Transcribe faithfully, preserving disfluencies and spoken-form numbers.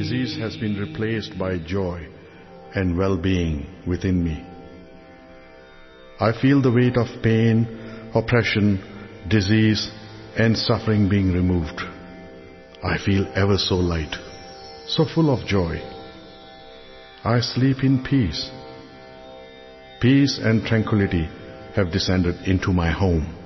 disease has been replaced by joy and well-being within me. I feel the weight of pain, oppression, disease, and suffering being removed. I feel ever so light, so full of joy. I sleep in peace. Peace and tranquility have descended into my home.